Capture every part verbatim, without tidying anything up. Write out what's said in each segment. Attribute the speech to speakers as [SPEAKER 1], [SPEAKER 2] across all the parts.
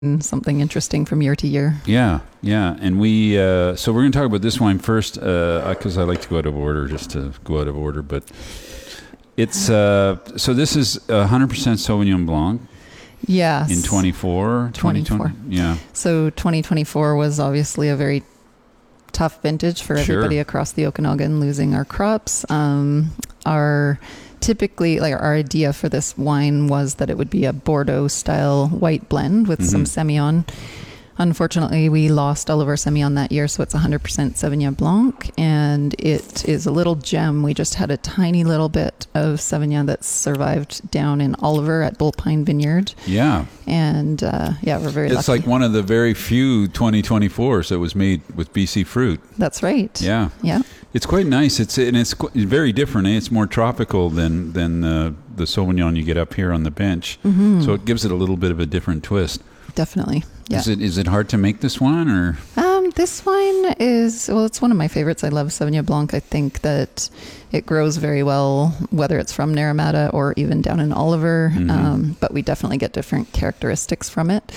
[SPEAKER 1] something interesting from year to year.
[SPEAKER 2] Yeah, yeah. And we, uh, so we're going to talk about this wine first, because uh, I like to go out of order, just to go out of order. But it's, uh, so this is one hundred percent Sauvignon Blanc.
[SPEAKER 1] Yes.
[SPEAKER 2] In twenty-four?
[SPEAKER 1] twenty-four.
[SPEAKER 2] twenty twenty, yeah.
[SPEAKER 1] So twenty twenty-four was obviously a very tough vintage for everybody sure. across the Okanagan, losing our crops. Um, our typically, like our idea for this wine was that it would be a Bordeaux style white blend with mm-hmm. some Semillon. Unfortunately, we lost all of our Semillon that year, so it's one hundred percent Sauvignon Blanc, and it is a little gem. We just had a tiny little bit of Sauvignon that survived down in Oliver at Bullpine Vineyard.
[SPEAKER 2] Yeah.
[SPEAKER 1] And uh, yeah, we're very
[SPEAKER 2] it's
[SPEAKER 1] lucky.
[SPEAKER 2] It's like one of the very few twenty twenty-fours that was made with B C fruit.
[SPEAKER 1] That's right.
[SPEAKER 2] Yeah.
[SPEAKER 1] Yeah.
[SPEAKER 2] It's quite nice. It's and it's very different. Eh? It's more tropical than than uh, the Sauvignon you get up here on the bench. Mm-hmm. So it gives it a little bit of a different twist.
[SPEAKER 1] Definitely. Yeah.
[SPEAKER 2] Is it is it hard to make this wine or?
[SPEAKER 1] Um, this wine is, well, it's one of my favorites. I love Sauvignon Blanc. I think that it grows very well, whether it's from Naramata or even down in Oliver. Mm-hmm. Um, but we definitely get different characteristics from it.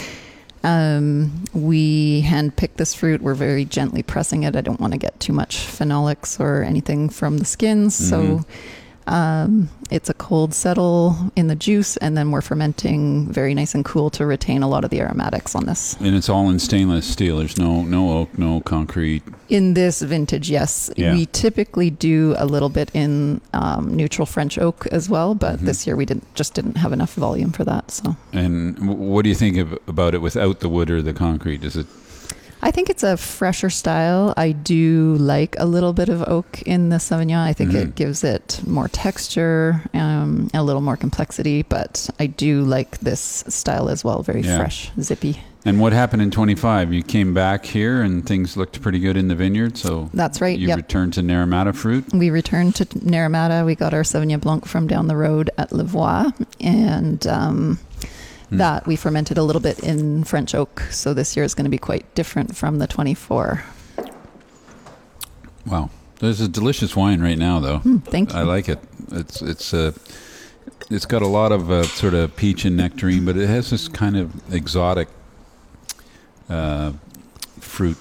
[SPEAKER 1] Um, we hand-pick this fruit. We're very gently pressing it. I don't want to get too much phenolics or anything from the skins. Mm-hmm. So um, it's a cold settle in the juice, and then we're fermenting very nice and cool to retain a lot of the aromatics on this.
[SPEAKER 2] And it's all in stainless steel. There's no no oak, no concrete.
[SPEAKER 1] In this vintage, yes.
[SPEAKER 2] Yeah.
[SPEAKER 1] We typically do a little bit in um, neutral French oak as well, but mm-hmm. this year we didn't just didn't have enough volume for that. So.
[SPEAKER 2] And what do you think of, about it without the wood or the concrete? Is it?
[SPEAKER 1] I think it's a fresher style. I do like a little bit of oak in the Sauvignon. I think mm-hmm. it gives it more texture, um, a little more complexity, but I do like this style as well. Very yeah. fresh, zippy.
[SPEAKER 2] And what happened in twenty-five? You came back here and things looked pretty good in the vineyard. So
[SPEAKER 1] that's right.
[SPEAKER 2] You
[SPEAKER 1] yep.
[SPEAKER 2] returned to Naramata fruit?
[SPEAKER 1] We returned to Naramata. We got our Sauvignon Blanc from down the road at Lavoie, and um, that we fermented a little bit in French oak. So this year is going to be quite different from the twenty-four.
[SPEAKER 2] Wow. There's a delicious wine right now, though.
[SPEAKER 1] Mm, thank you.
[SPEAKER 2] I like it. It's it's uh, it's got a lot of uh, sort of peach and nectarine, but it has this kind of exotic uh, fruit,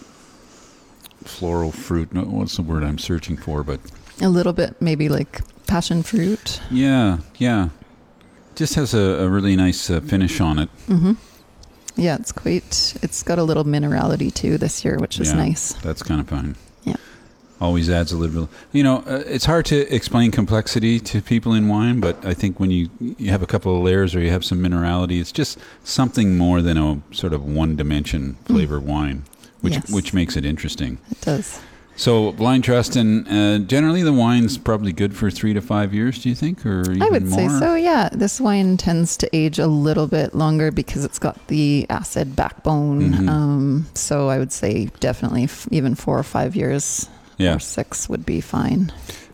[SPEAKER 2] floral fruit. No, what's the word I'm searching for? But
[SPEAKER 1] a little bit, maybe like passion fruit.
[SPEAKER 2] Yeah, yeah. Just has a, a really nice uh, finish on it.
[SPEAKER 1] Mm-hmm. Yeah, it's quite, it's got a little minerality too this year, which is
[SPEAKER 2] yeah,
[SPEAKER 1] nice.
[SPEAKER 2] That's kind of fun.
[SPEAKER 1] Yeah.
[SPEAKER 2] Always adds a little bit. You know, uh, it's hard to explain complexity to people in wine, but I think when you, you have a couple of layers or you have some minerality, it's just something more than a sort of one-dimension flavor mm. wine, which
[SPEAKER 1] yes.
[SPEAKER 2] which makes it interesting.
[SPEAKER 1] It does.
[SPEAKER 2] So Blind Trust, and uh, generally the wine's probably good for three to five years, do you think, or even
[SPEAKER 1] I would
[SPEAKER 2] more?
[SPEAKER 1] say so, yeah. This wine tends to age a little bit longer because it's got the acid backbone. Mm-hmm. Um, so I would say definitely f- even four or five years
[SPEAKER 2] yeah.
[SPEAKER 1] or six would be fine.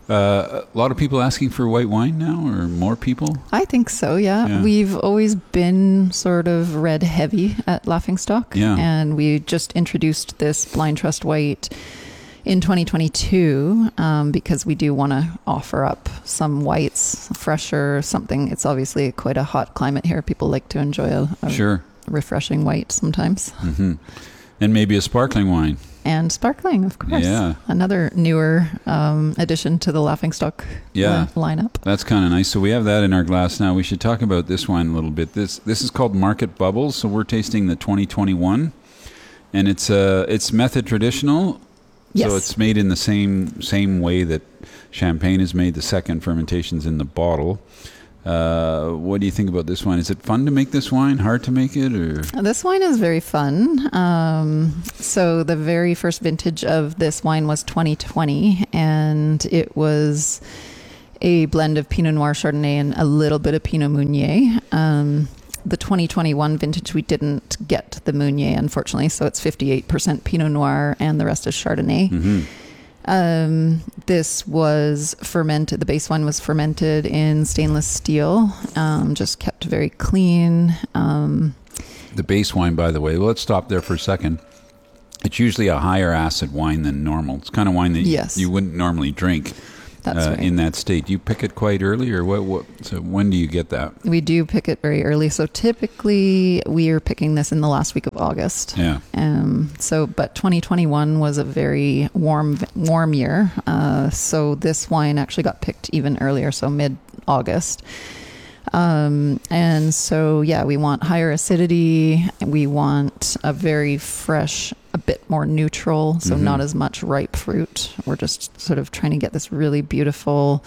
[SPEAKER 2] Uh, a lot of people asking for white wine now, or more people?
[SPEAKER 1] I think so, yeah.
[SPEAKER 2] yeah.
[SPEAKER 1] We've always been sort of red heavy at Laughingstock.
[SPEAKER 2] Yeah.
[SPEAKER 1] And we just introduced this Blind Trust White in twenty twenty-two, um, because we do want to offer up some whites, fresher, something. It's obviously quite a hot climate here. People like to enjoy a, a
[SPEAKER 2] sure.
[SPEAKER 1] refreshing white sometimes.
[SPEAKER 2] Mm-hmm. And maybe a sparkling wine.
[SPEAKER 1] And sparkling, of course.
[SPEAKER 2] Yeah.
[SPEAKER 1] Another newer um, addition to the Laughingstock
[SPEAKER 2] yeah.
[SPEAKER 1] li- lineup.
[SPEAKER 2] That's kind of nice. So we have that in our glass now. We should talk about this wine a little bit. This this is called Market Bubbles. So we're tasting the twenty twenty-one. And it's uh, it's method traditional.
[SPEAKER 1] Yes.
[SPEAKER 2] So it's made in the same same way that champagne is made. The second fermentation's in the bottle. Uh, what do you think about this wine? Is it fun to make this wine? Hard to make it? Or
[SPEAKER 1] this wine is very fun. Um, so the very first vintage of this wine was twenty twenty, and it was a blend of Pinot Noir, Chardonnay, and a little bit of Pinot Meunier. Um, the twenty twenty-one vintage, we didn't get the Meunier, unfortunately, so it's fifty-eight percent Pinot Noir and the rest is Chardonnay.
[SPEAKER 2] Mm-hmm.
[SPEAKER 1] Um, this was fermented, the base wine was fermented in stainless steel, um, just kept very clean. Um,
[SPEAKER 2] the base wine, by the way, well, let's stop there for a second. It's usually a higher acid wine than normal. It's kind of wine that
[SPEAKER 1] yes.
[SPEAKER 2] you, you wouldn't normally drink.
[SPEAKER 1] That's
[SPEAKER 2] uh,
[SPEAKER 1] right.
[SPEAKER 2] in that state. Do you pick it quite early, or what? What? So when do you get that?
[SPEAKER 1] We do pick it very early. So typically we are picking this in the last week of August.
[SPEAKER 2] Yeah.
[SPEAKER 1] Um. So, but twenty twenty-one was a very warm, warm year. Uh. So this wine actually got picked even earlier. So mid August. Um, and so, yeah, we want higher acidity. We want a very fresh, a bit more neutral. So
[SPEAKER 2] Mm-hmm.
[SPEAKER 1] not as much ripe fruit. We're just sort of trying to get this really beautiful,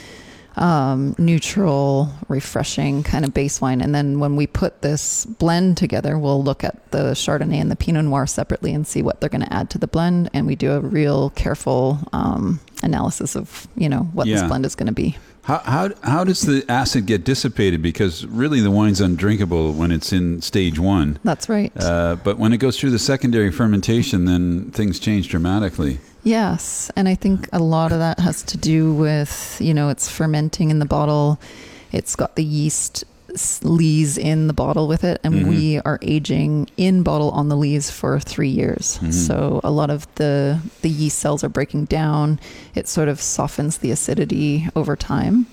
[SPEAKER 1] um, neutral, refreshing kind of base wine. And then when we put this blend together, we'll look at the Chardonnay and the Pinot Noir separately and see what they're going to add to the blend. And we do a real careful, um, analysis of, you know, what
[SPEAKER 2] Yeah.
[SPEAKER 1] this blend is going to be.
[SPEAKER 2] How, how how does the acid get dissipated? Because really the wine's undrinkable when it's in stage one.
[SPEAKER 1] That's right.
[SPEAKER 2] Uh, but when it goes through the secondary fermentation, then things change dramatically.
[SPEAKER 1] Yes. And I think a lot of that has to do with, you know, it's fermenting in the bottle. It's got the yeast lees in the bottle with it. And
[SPEAKER 2] Mm-hmm.
[SPEAKER 1] we are aging in bottle on the lees for three years.
[SPEAKER 2] Mm-hmm.
[SPEAKER 1] So a lot of the, the yeast cells are breaking down. It sort of softens the acidity over time.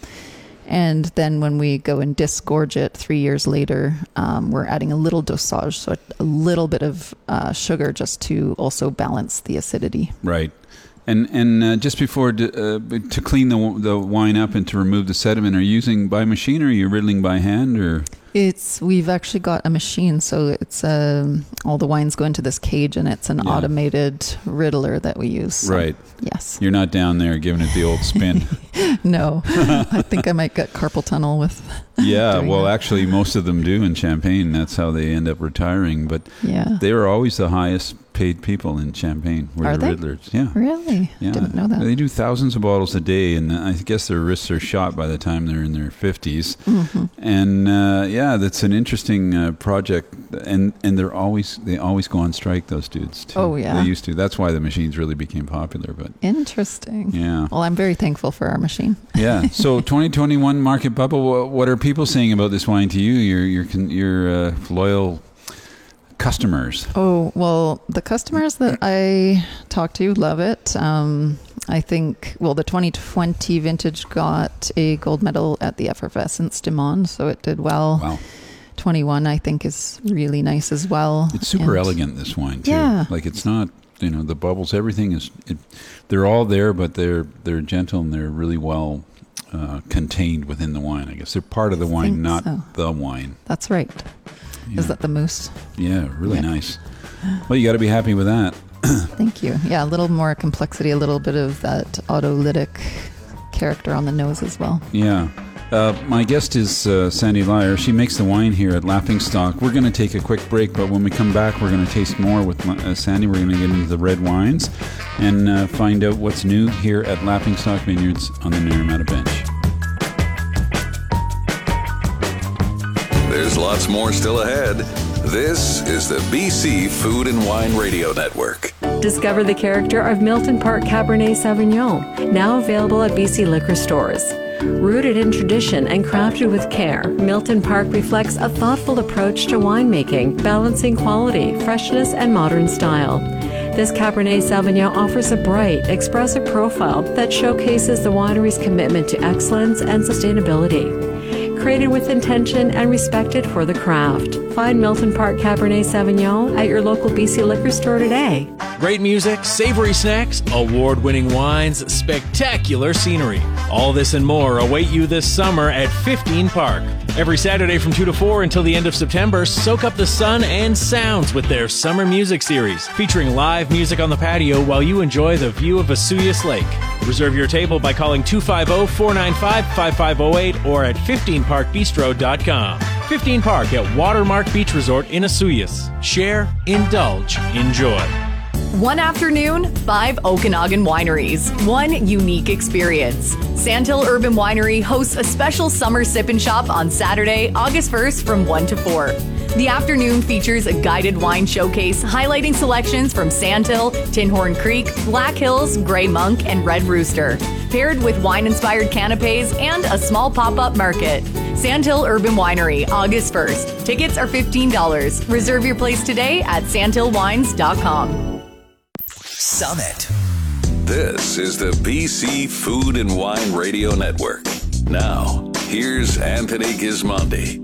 [SPEAKER 1] And then when we go and disgorge it three years later, um, we're adding a little dosage, so a little bit of uh, sugar just to also balance the acidity.
[SPEAKER 2] Right. And and uh, just before d- uh, to clean the the wine up and to remove the sediment, are you using by machine or are you riddling by hand or?
[SPEAKER 1] It's we've actually got a machine, so it's um, all the wines go into this cage, and it's an
[SPEAKER 2] Yeah.
[SPEAKER 1] automated riddler that we use. So,
[SPEAKER 2] Right.
[SPEAKER 1] yes.
[SPEAKER 2] You're not down there giving it the old spin.
[SPEAKER 1] No, I think I might get carpal tunnel with.
[SPEAKER 2] Yeah,
[SPEAKER 1] doing
[SPEAKER 2] well,
[SPEAKER 1] that.
[SPEAKER 2] actually, most of them do in Champagne. That's how they end up retiring. But
[SPEAKER 1] Yeah.
[SPEAKER 2] they are always the highest paid people in Champagne. Were
[SPEAKER 1] Are
[SPEAKER 2] the
[SPEAKER 1] they?
[SPEAKER 2] Riddlers. Yeah.
[SPEAKER 1] Really?
[SPEAKER 2] Yeah.
[SPEAKER 1] Didn't know that.
[SPEAKER 2] They do thousands of bottles a day, and I guess their wrists are shot by the time they're in their fifties.
[SPEAKER 1] Mm-hmm.
[SPEAKER 2] And uh, yeah, that's an interesting uh, project. And and they're always they always go on strike. Those dudes. Too.
[SPEAKER 1] Oh, yeah.
[SPEAKER 2] They used to. That's why the machines really became popular. But
[SPEAKER 1] Interesting.
[SPEAKER 2] yeah.
[SPEAKER 1] Well, I'm very thankful for our machine.
[SPEAKER 2] Yeah. So twenty twenty-one Market Bubble. wha- What are people saying about this wine to you? Your your con- your uh, loyal customers.
[SPEAKER 1] Oh, well, the customers that I talk to love it. Um, I think, well, the twenty twenty vintage got a gold medal at the Effervescence du Monde, so it did well.
[SPEAKER 2] Wow.
[SPEAKER 1] twenty-one, I think, is really nice as well.
[SPEAKER 2] It's super
[SPEAKER 1] And-
[SPEAKER 2] elegant, this wine too.
[SPEAKER 1] Yeah.
[SPEAKER 2] Like it's not, you know, the bubbles, everything is. It, they're all there, but they're they're gentle and they're really well uh, contained within the wine. I guess they're part of the
[SPEAKER 1] I
[SPEAKER 2] wine,
[SPEAKER 1] think
[SPEAKER 2] not
[SPEAKER 1] so.
[SPEAKER 2] the wine.
[SPEAKER 1] That's right.
[SPEAKER 2] Yeah.
[SPEAKER 1] Is that the moose?
[SPEAKER 2] Yeah, really
[SPEAKER 1] Yeah.
[SPEAKER 2] nice. Well, you got to be happy with that.
[SPEAKER 1] Thank you. Yeah, a little more complexity, a little bit of that autolytic character on the nose as well.
[SPEAKER 2] Yeah. Uh, my guest is uh, Sandy Lyer. She makes the wine here at Laughingstock. We're going to take a quick break, but when we come back, we're going to taste more with uh, Sandy. We're going to get into the red wines and uh, find out what's new here at Laughingstock Vineyards on the Naramata Bench.
[SPEAKER 3] There's lots more still ahead. This is the B C Food and Wine Radio Network.
[SPEAKER 4] Discover the character of Milton Park Cabernet Sauvignon, now available at B C liquor stores. Rooted in tradition and crafted with care, Milton Park reflects a thoughtful approach to winemaking, balancing quality, freshness, and modern style. This Cabernet Sauvignon offers a bright, expressive profile that showcases the winery's commitment to excellence and sustainability. Created with intention and respected for the craft. Find Milton Park Cabernet Sauvignon at your local B C liquor store today.
[SPEAKER 5] Great music, savory snacks, award-winning wines, spectacular scenery. All this and more await you this summer at fifteen Park. Every Saturday from two to four until the end of September, soak up the sun and sounds with their summer music series, featuring live music on the patio while you enjoy the view of Vesuvius Lake. Reserve your table by calling two five zero, four nine five, five five zero eight or at fifteen park bistro dot com. fifteen Park at Watermark Beach Resort in Vesuvius. Share, indulge, enjoy.
[SPEAKER 6] One afternoon, five Okanagan wineries, one unique experience. Sandhill Urban Winery hosts a special summer sip and shop on Saturday, August first from one to four. The afternoon features a guided wine showcase highlighting selections from Sandhill, Tinhorn Creek, Black Hills, Grey Monk, and Red Rooster, paired with wine-inspired canapes and a small pop-up market. Sandhill Urban Winery, August first. Tickets are fifteen dollars. Reserve your place today at sandhill wines dot com.
[SPEAKER 7] Summit.
[SPEAKER 3] This is the B C Food and Wine Radio Network. Now, here's Anthony Gismondi.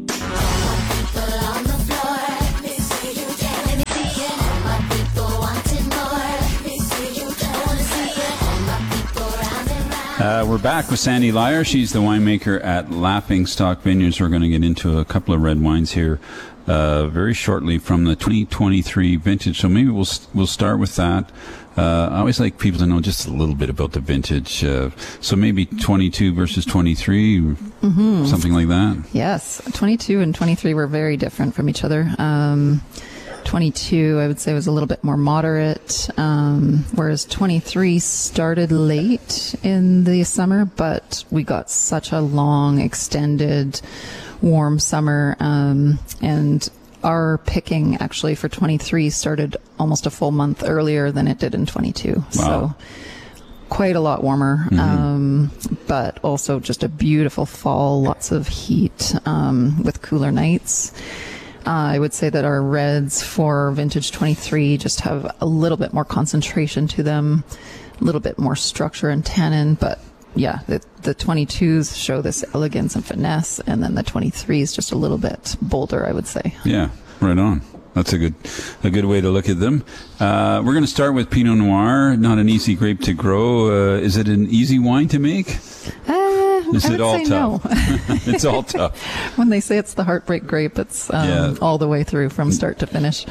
[SPEAKER 2] Uh, we're back with Sandy Lyer. She's the winemaker at Laughing Stock Vineyards. We're going to get into a couple of red wines here uh, very shortly from the twenty twenty-three vintage. So maybe we'll we'll start with that. Uh, I always like people to know just a little bit about the vintage. Uh, so maybe twenty-two versus twenty-three, mm-hmm. something like that.
[SPEAKER 1] Yes, twenty-two and twenty-three were very different from each other. Um, twenty-two, I would say, was a little bit more moderate, um, whereas twenty-three started late in the summer, but we got such a long, extended, warm summer, um, and our picking actually for twenty-three started almost a full month earlier than it did in twenty-two.
[SPEAKER 2] Wow.
[SPEAKER 1] So quite a lot warmer, mm-hmm. um, but also just a beautiful fall, lots of heat, um, with cooler nights. Uh, I would say that our reds for vintage twenty-three just have a little bit more concentration to them, a little bit more structure and tannin, but yeah, the, the twenty-twos show this elegance and finesse, and then the twenty-threes just a little bit bolder, I would say.
[SPEAKER 2] Yeah, right on. That's a good a good way to look at them. Uh, we're going to start with Pinot Noir, not an easy grape to grow. Uh, is it an easy wine to make?
[SPEAKER 1] Uh,
[SPEAKER 2] Is
[SPEAKER 1] I
[SPEAKER 2] it
[SPEAKER 1] would
[SPEAKER 2] all
[SPEAKER 1] say
[SPEAKER 2] tough?
[SPEAKER 1] No.
[SPEAKER 2] It's all tough.
[SPEAKER 1] When they say it's the heartbreak grape, it's um,
[SPEAKER 2] Yeah.
[SPEAKER 1] all the way through from start to finish.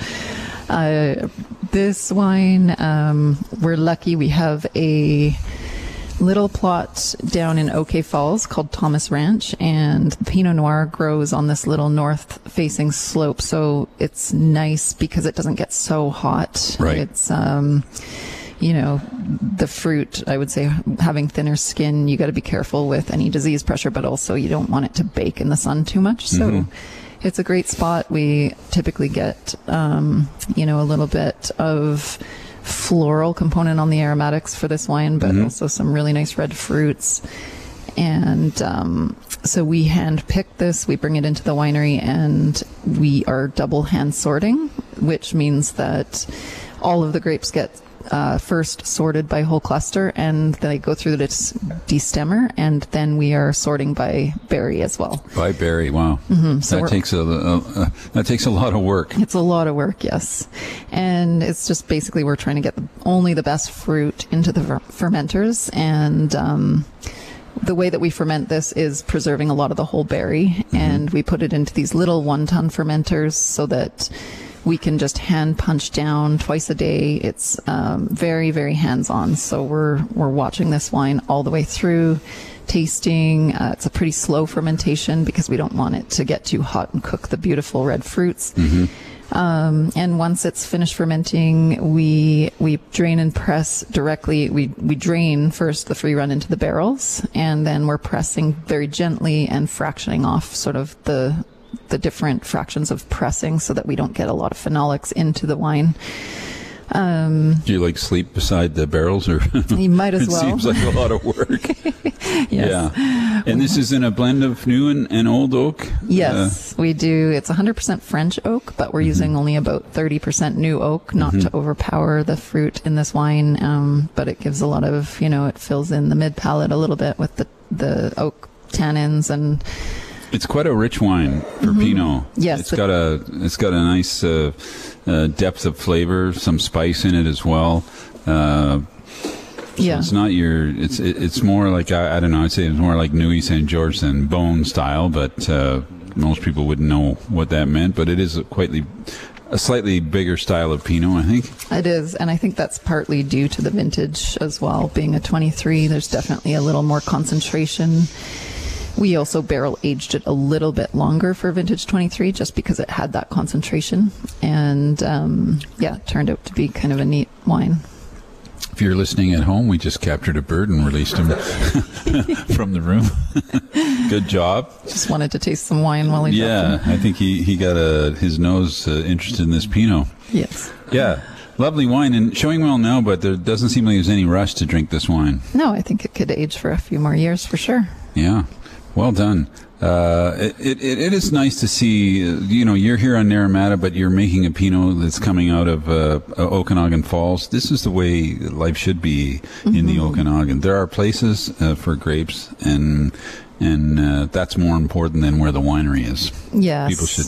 [SPEAKER 1] Uh, this wine, um, we're lucky we have a little plot down in OK Falls called Thomas Ranch, and Pinot Noir grows on this little north-facing slope, so it's nice because it doesn't get so hot.
[SPEAKER 2] Right.
[SPEAKER 1] It's um, you know, the fruit, I would say, having thinner skin, you got to be careful with any disease pressure, but also you don't want it to bake in the sun too much. So mm-hmm. it's a great spot. We typically get, um, you know, a little bit of floral component on the aromatics for this wine, but mm-hmm. also some really nice red fruits. And um, so we hand pick this, we bring it into the winery, and we are double hand sorting, which means that all of the grapes get Uh, first sorted by whole cluster, and they go through this destemmer, and then we are sorting by berry as well.
[SPEAKER 2] By berry, wow.
[SPEAKER 1] Mm-hmm. So
[SPEAKER 2] that takes a, a, a that takes a lot of work.
[SPEAKER 1] It's a lot of work, yes. And it's just basically we're trying to get the, only the best fruit into the fer- fermenters, and um, the way that we ferment this is preserving a lot of the whole berry, mm-hmm. and we put it into these little one-ton fermenters so that we can just hand punch down twice a day. It's um, very, very hands-on. So we're we're watching this wine all the way through, tasting. Uh, it's a pretty slow fermentation because we don't want it to get too hot and cook the beautiful red fruits. Mm-hmm. Um, and once it's finished fermenting, we we drain and press directly. We we drain first the free run into the barrels, and then we're pressing very gently and fractioning off sort of the the different fractions of pressing so that we don't get a lot of phenolics into the wine. Um,
[SPEAKER 2] Do you like sleep beside the barrels, or
[SPEAKER 1] you might as
[SPEAKER 2] it
[SPEAKER 1] well?
[SPEAKER 2] It seems like a lot of work.
[SPEAKER 1] Yes.
[SPEAKER 2] Yeah, and this is in a blend of new and, and old oak.
[SPEAKER 1] Yes, uh, we do. It's one hundred percent French oak, but we're mm-hmm. using only about thirty percent new oak, not mm-hmm. to overpower the fruit in this wine. Um, but it gives a lot of, you know, it fills in the mid palate a little bit with the the oak tannins, and
[SPEAKER 2] it's quite a rich wine for mm-hmm. Pinot.
[SPEAKER 1] Yes,
[SPEAKER 2] it's got a it's got a nice uh, uh, depth of flavor, some spice in it as well. Uh, so
[SPEAKER 1] yeah,
[SPEAKER 2] it's not your. It's it, it's more like I, I don't know. I'd say it's more like Nuit Saint George than Beaune style, but uh, most people wouldn't know what that meant. But it is a quite a slightly bigger style of Pinot, I think.
[SPEAKER 1] It is, and I think that's partly due to the vintage as well. Being a twenty-three, there's definitely a little more concentration. We also barrel aged it a little bit longer for vintage twenty-three just because it had that concentration. And um, yeah, it turned out to be kind of a neat wine.
[SPEAKER 2] If you're listening at home, we just captured a bird and released him from the room. Good job.
[SPEAKER 1] Just wanted to taste some wine while he
[SPEAKER 2] Yeah, I think he, he got a, his nose uh, interested in this Pinot.
[SPEAKER 1] Yes.
[SPEAKER 2] Yeah. Lovely wine, and showing well now, but there doesn't seem like there's any rush to drink this wine.
[SPEAKER 1] No, I think it could age for a few more years for sure.
[SPEAKER 2] Yeah. Well done. Uh, it, it, it is nice to see, uh, you know, you're here on Naramata, but you're making a Pinot that's coming out of uh, Okanagan Falls. This is the way life should be mm-hmm. in the Okanagan. There are places uh, for grapes, and and uh, that's more important than where the winery is.
[SPEAKER 1] Yes.
[SPEAKER 2] People should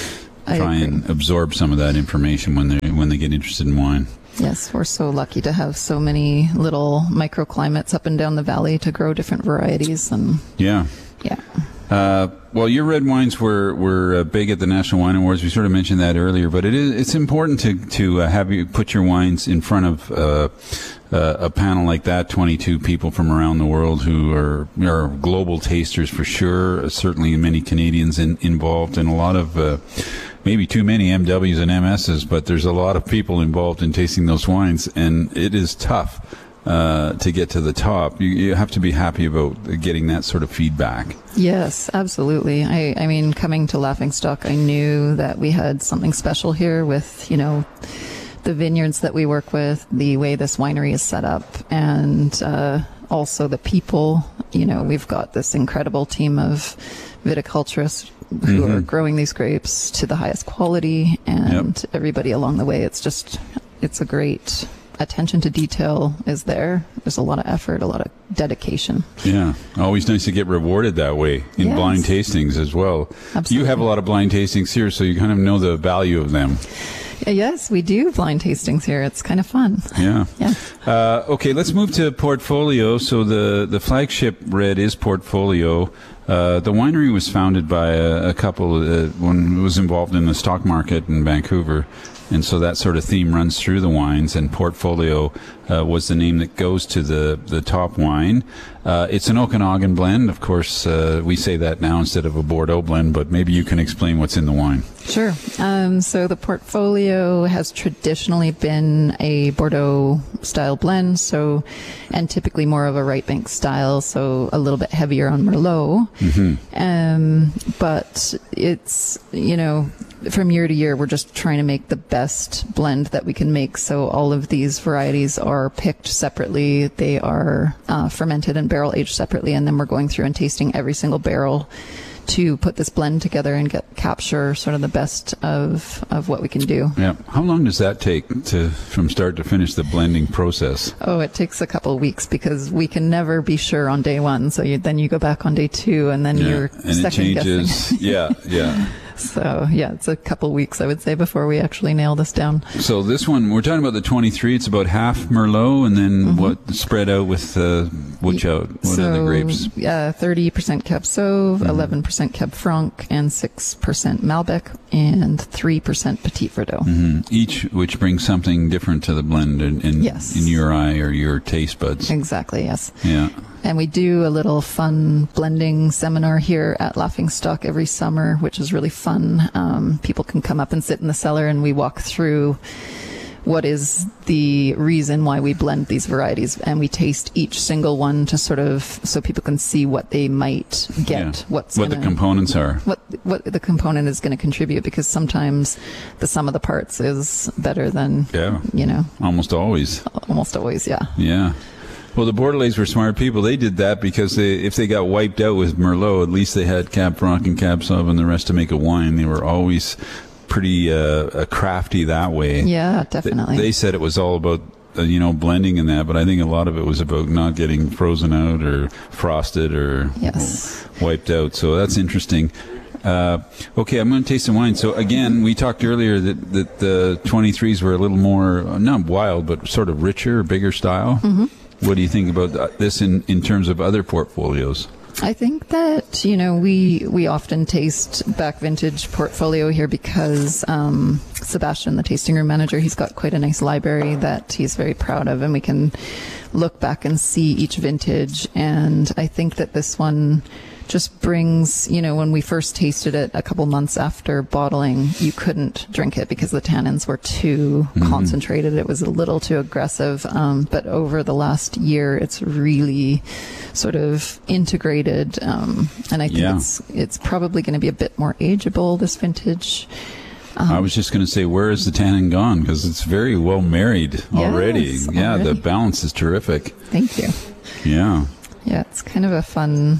[SPEAKER 2] try and absorb some of that information when they when they get interested in wine.
[SPEAKER 1] Yes, we're so lucky to have so many little microclimates up and down the valley to grow different varieties. And
[SPEAKER 2] yeah.
[SPEAKER 1] Yeah.
[SPEAKER 2] Uh, well, your red wines were were uh, big at the National Wine Awards. We sort of mentioned that earlier, but it is it's important to to uh, have you put your wines in front of uh, uh, a panel like that. twenty-two people from around the world who are are global tasters for sure. Uh, certainly, many Canadians in, involved, and a lot of uh, maybe too many M Ws and M Ss. But there's a lot of people involved in tasting those wines, and it is tough. Uh, to get to the top, you, you have to be happy about getting that sort of feedback.
[SPEAKER 1] Yes, absolutely. I, I mean, coming to Laughingstock, I knew that we had something special here with, you know, the vineyards that we work with, the way this winery is set up, and uh, also the people. You know, we've got this incredible team of viticulturists who mm-hmm. are growing these grapes to the highest quality, and yep. everybody along the way. It's just, it's a great... attention to detail is there. There's a lot of effort, a lot of dedication.
[SPEAKER 2] Yeah. Always nice to get rewarded that way in yes. blind tastings as well.
[SPEAKER 1] Absolutely.
[SPEAKER 2] You have a lot of blind tastings here, so you kind of know the value of them.
[SPEAKER 1] Yes, we do blind tastings here. It's kind of fun.
[SPEAKER 2] Yeah.
[SPEAKER 1] yeah.
[SPEAKER 2] Uh, okay, let's move to Portfolio. So the, the flagship red is Portfolio. Uh, the winery was founded by a, a couple uh, when it was involved in the stock market in Vancouver. And so that sort of theme runs through the wines, and Portfolio uh, was the name that goes to the, the top wine. Uh, it's an Okanagan blend. Of course, uh, we say that now instead of a Bordeaux blend, but maybe you can explain what's in the wine.
[SPEAKER 1] Sure. Um, so the Portfolio has traditionally been a Bordeaux-style blend, so and typically more of a right bank style, so a little bit heavier on Merlot. Mm-hmm. Um, but it's, you know... from year to year, we're just trying to make the best blend that we can make. So all of these varieties are picked separately. They are uh, fermented and barrel aged separately. And then we're going through and tasting every single barrel to put this blend together and get capture sort of the best of of what we can do.
[SPEAKER 2] Yeah. How long does that take to from start to finish the blending process?
[SPEAKER 1] Oh, it takes a couple of weeks because we can never be sure on day one. So you, then you go back on day two, and then
[SPEAKER 2] yeah.
[SPEAKER 1] you're
[SPEAKER 2] and
[SPEAKER 1] second
[SPEAKER 2] it changes.
[SPEAKER 1] guessing.
[SPEAKER 2] yeah, yeah.
[SPEAKER 1] So, yeah, it's a couple weeks, I would say, before we actually nail this down.
[SPEAKER 2] So this one, we're talking about the twenty-three. It's about half Merlot, and then mm-hmm. what spread out with uh, which out? What
[SPEAKER 1] so,
[SPEAKER 2] are the grapes?
[SPEAKER 1] Uh, thirty percent Cab Sauv, mm-hmm. eleven percent Cab Franc, and six percent Malbec, and three percent Petit Verdot.
[SPEAKER 2] Mm-hmm. Each which brings something different to the blend in, in,
[SPEAKER 1] yes.
[SPEAKER 2] in your eye or your taste buds.
[SPEAKER 1] Exactly, yes.
[SPEAKER 2] Yeah.
[SPEAKER 1] And we do a little fun blending seminar here at Laughingstock every summer, which is really fun. Um, people can come up and sit in the cellar, and we walk through what is the reason why we blend these varieties, and we taste each single one to sort of so people can see what they might get,
[SPEAKER 2] yeah.
[SPEAKER 1] what's
[SPEAKER 2] what
[SPEAKER 1] gonna,
[SPEAKER 2] the components are,
[SPEAKER 1] what what the component is going to contribute, because sometimes the sum of the parts is better than
[SPEAKER 2] yeah.
[SPEAKER 1] you know
[SPEAKER 2] almost always
[SPEAKER 1] almost always yeah
[SPEAKER 2] yeah. Well, the Bordelais were smart people. They did that because they, if they got wiped out with Merlot, at least they had Cab Franc and Cab Sauv and the rest to make a wine. They were always pretty uh, crafty that way.
[SPEAKER 1] Yeah, definitely.
[SPEAKER 2] They, they said it was all about, uh, you know, blending and that, but I think a lot of it was about not getting frozen out or frosted or
[SPEAKER 1] yes.
[SPEAKER 2] wiped out. So that's interesting. Uh, okay, I'm going to taste some wine. So again, we talked earlier that, that the twenty-threes were a little more, not wild, but sort of richer, bigger style. Mm-hmm. What do you think about this in, in terms of other portfolios?
[SPEAKER 1] I think that, you know, we we often taste back vintage Portfolio here because um, Sebastian, the tasting room manager, he's got quite a nice library that he's very proud of, and we can look back and see each vintage. And I think that this one just brings, you know, when we first tasted it a couple months after bottling, you couldn't drink it because the tannins were too mm-hmm. concentrated. It was a little too aggressive. Um, but over the last year, it's really sort of integrated. Um, and I think yeah. it's, it's probably going to be a bit more ageable, this vintage. Um,
[SPEAKER 2] I was just going to say, where is the tannin gone? Because it's very well married already.
[SPEAKER 1] Yes,
[SPEAKER 2] yeah,
[SPEAKER 1] already.
[SPEAKER 2] The balance is terrific.
[SPEAKER 1] Thank you.
[SPEAKER 2] Yeah.
[SPEAKER 1] Yeah, it's kind of a fun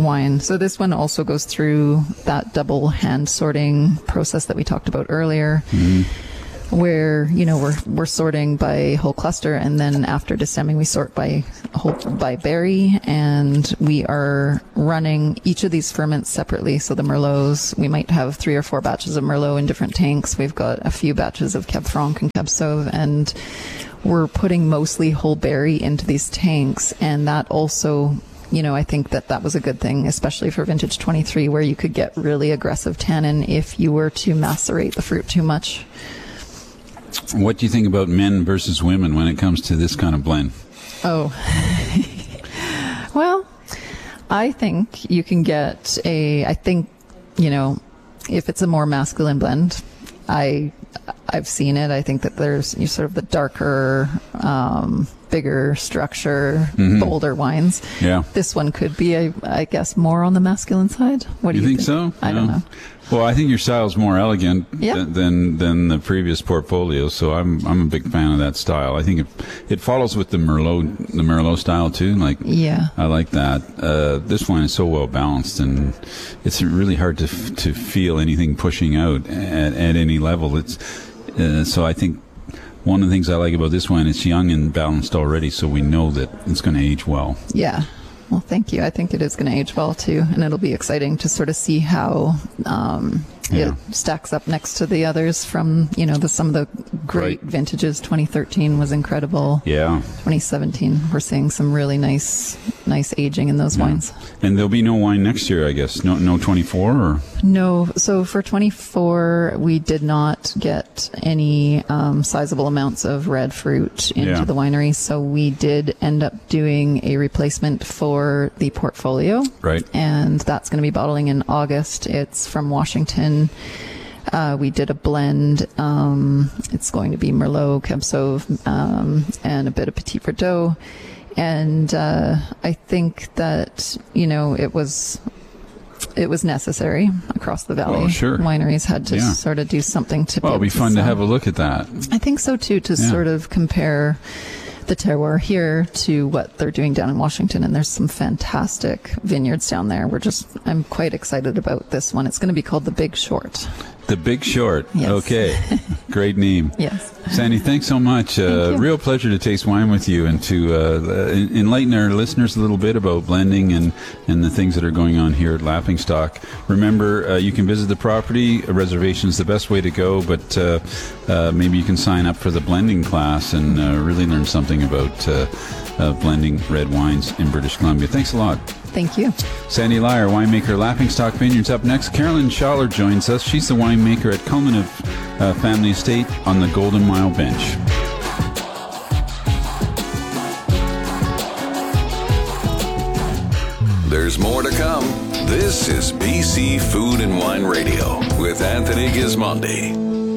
[SPEAKER 1] wine. So this one also goes through that double hand sorting process that we talked about earlier. Mm-hmm. Where, you know, we're we're sorting by whole cluster, and then after destemming we sort by whole by berry, and we are running each of these ferments separately. So the Merlots, we might have three or four batches of Merlot in different tanks. We've got a few batches of Cab Franc and Cab Sauv, and we're putting mostly whole berry into these tanks, and that also, you know, I think that that was a good thing, especially for vintage twenty-three, where you could get really aggressive tannin if you were to macerate the fruit too much.
[SPEAKER 2] What do you think about men versus women when it comes to this kind of blend?
[SPEAKER 1] Oh, well, I think you can get a, I think, you know, if it's a more masculine blend, I, I've seen it. I think that there's you sort of the darker, um, bigger structure, mm-hmm. bolder wines.
[SPEAKER 2] Yeah.
[SPEAKER 1] This one could be, a, I guess, more on the masculine side. What do
[SPEAKER 2] you,
[SPEAKER 1] you
[SPEAKER 2] think,
[SPEAKER 1] think
[SPEAKER 2] so?
[SPEAKER 1] I
[SPEAKER 2] no.
[SPEAKER 1] don't know.
[SPEAKER 2] Well, I think your style's more elegant
[SPEAKER 1] yeah.
[SPEAKER 2] th- than than the previous portfolio, so I'm I'm a big fan of that style. I think it it follows with the Merlot the Merlot style too. Like
[SPEAKER 1] yeah,
[SPEAKER 2] I like that. Uh, this wine is so well balanced, and it's really hard to f- to feel anything pushing out at, at any level. It's uh, so I think one of the things I like about this wine is young and balanced already, so we know that it's going to age well.
[SPEAKER 1] Yeah. Well, thank you. I think it is going to age well, too, and it'll be exciting to sort of see how um,
[SPEAKER 2] yeah.
[SPEAKER 1] it stacks up next to the others from, you know, the, some of the great right. vintages. twenty thirteen was incredible.
[SPEAKER 2] Yeah.
[SPEAKER 1] twenty seventeen, we're seeing some really nice nice aging in those
[SPEAKER 2] yeah.
[SPEAKER 1] wines.
[SPEAKER 2] And there'll be no wine next year, I guess. No no twenty-four? Or?
[SPEAKER 1] No. So for twenty-four, we did not get any um, sizable amounts of red fruit into
[SPEAKER 2] yeah.
[SPEAKER 1] the winery, so we did end up doing a replacement for the portfolio.
[SPEAKER 2] Right.
[SPEAKER 1] And that's going to be bottling in August. It's from Washington. Uh, we did a blend. Um, it's going to be Merlot, Cab Sauv, um, and a bit of Petit Verdot. And uh, I think that, you know, it was it was necessary across the valley.
[SPEAKER 2] Oh, sure.
[SPEAKER 1] Wineries had to
[SPEAKER 2] yeah.
[SPEAKER 1] sort of do something to.
[SPEAKER 2] Well, it'll be fun to have a look at that.
[SPEAKER 1] I think so too, to yeah. sort of compare the terroir here to what they're doing down in Washington, and there's some fantastic vineyards down there. We're just, I'm quite excited about this one. It's going to be called The Big Short.
[SPEAKER 2] The Big Short.
[SPEAKER 1] Yes.
[SPEAKER 2] Okay. Great name.
[SPEAKER 1] Yes.
[SPEAKER 2] Sandy, thanks so much. Uh, real pleasure to taste wine with you and to uh, enlighten our listeners a little bit about blending and, and the things that are going on here at Laughingstock. Remember, uh, you can visit the property. A reservation is the best way to go, but uh, uh, maybe you can sign up for the blending class and uh, really learn something about uh, uh, blending red wines in British Columbia. Thanks a lot.
[SPEAKER 1] Thank you.
[SPEAKER 2] Sandy Lyer, winemaker, Laughingstock Vineyards. Up next, Carolyn Schaller joins us. She's the winemaker at Culminative uh, Family Estate on the Golden Mile Bench.
[SPEAKER 3] There's more to come. This is B C Food and Wine Radio with Anthony Gismondi.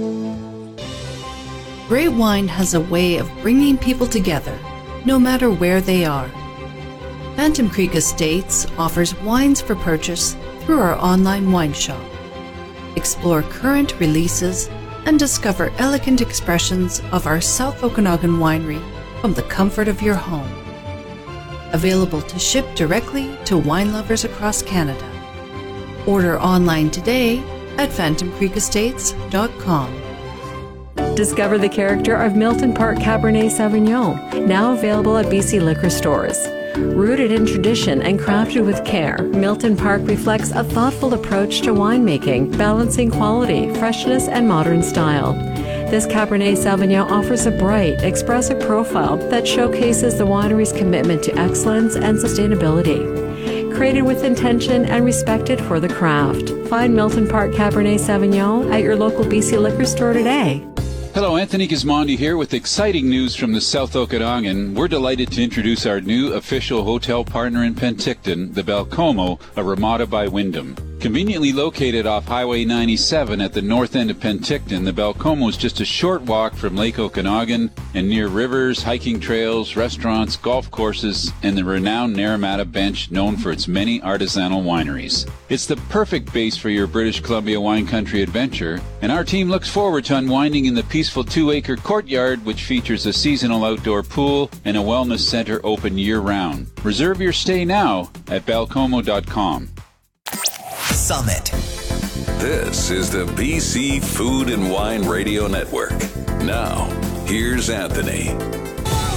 [SPEAKER 7] Great wine has a way of bringing people together, no matter where they are. Phantom Creek Estates offers wines for purchase through our online wine shop. Explore current releases and discover elegant expressions of our South Okanagan winery from the comfort of your home. Available to ship directly to wine lovers across Canada. Order online today at phantom creek estates dot com.
[SPEAKER 4] Discover the character of Milton Park Cabernet Sauvignon, now available at B C liquor stores. Rooted in tradition and crafted with care, Milton Park reflects a thoughtful approach to winemaking, balancing quality, freshness, and modern style. This Cabernet Sauvignon offers a bright, expressive profile that showcases the winery's commitment to excellence and sustainability. Created with intention and respected for the craft. Find Milton Park Cabernet Sauvignon at your local B C liquor store today.
[SPEAKER 2] Hello, Anthony Gismondi here with exciting news from the South Okanagan. We're delighted to introduce our new official hotel partner in Penticton, the Belcomo, a Ramada by Wyndham. Conveniently located off Highway ninety-seven at the north end of Penticton, the Belcomo is just a short walk from Lake Okanagan and near rivers, hiking trails, restaurants, golf courses, and the renowned Naramata Bench, known for its many artisanal wineries. It's the perfect base for your British Columbia wine country adventure, and our team looks forward to unwinding in the peaceful two-acre courtyard, which features a seasonal outdoor pool and a wellness center open year-round. Reserve your stay now at belcomo dot com.
[SPEAKER 8] Summit.
[SPEAKER 3] This is the B C Food and Wine Radio Network. Now, here's Anthony.